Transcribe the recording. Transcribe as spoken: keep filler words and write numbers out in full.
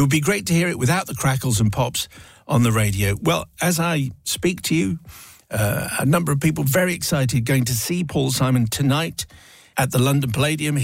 would be great to hear it without the crackles and pops on the radio. Well, as I speak to you, uh, a number of people very excited going to see Paul Simon tonight at the London Palladium.